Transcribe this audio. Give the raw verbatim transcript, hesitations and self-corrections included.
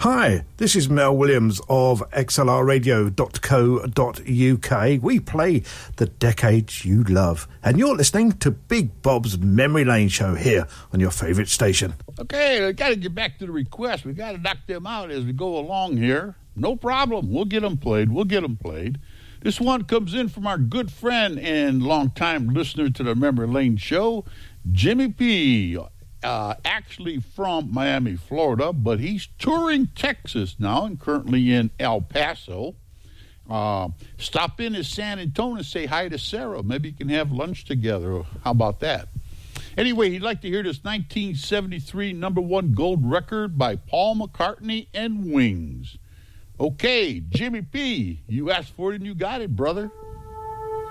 Hi, this is Mel Williams of X L R radio dot co dot U K. We play the decades you love, and you're listening to Big Bob's Memory Lane show here on your favourite station. Okay, we got to get back to the requests. We got to knock them out as we go along here. No problem. We'll get them played. We'll get them played. This one comes in from our good friend and longtime listener to the Memory Lane show, Jimmy P., Uh, actually from Miami, Florida, but he's touring Texas now and currently in El Paso. Uh, stop in at San Antonio and say hi to Sarah. Maybe you can have lunch together. How about that? Anyway, he'd like to hear this nineteen seventy-three number one gold record by Paul McCartney and Wings. Okay, Jimmy P., you asked for it and you got it, brother.